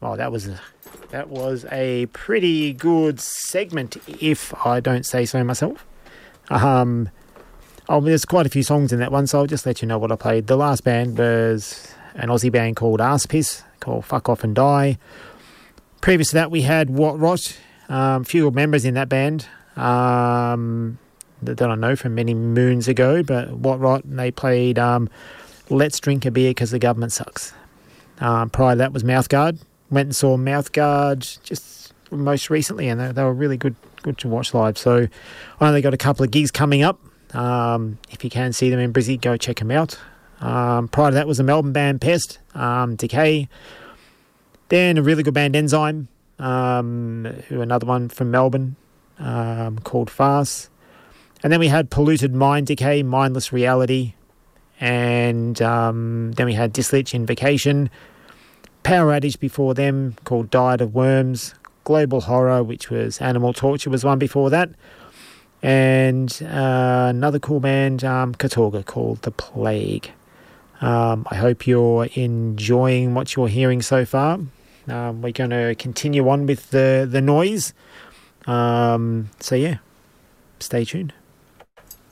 Oh, that was a pretty good segment, if I don't say so myself. There's quite a few songs in that one, so I'll just let you know what I played. The last band was an Aussie band called Arsepiss, called Fuck Off and Die. Previous to that, we had What Rot, few members in that band that I know from many moons ago, but What Rot, they played Let's Drink a Beer Because the Government Sucks. Prior to that was Mouthguard. Went and saw Mouthguard just most recently, and they were really good to watch live. So I know they got a couple of gigs coming up. If you can see them in Brizzy, go check them out. Prior to that was a Melbourne band, Pest, Decay. Then a really good band, Enzyme, who another one from Melbourne, called Farce. And then we had Polluted Mind, Decay, Mindless Reality. And then we had Dislich, Invocation. Power Outage before them, called Diet of Worms. Global Horror, which was Animal Torture, was one before that. And another cool band, Katorga, called The Plague. I hope you're enjoying what you're hearing so far. We're going to continue on with the noise. So yeah, stay tuned.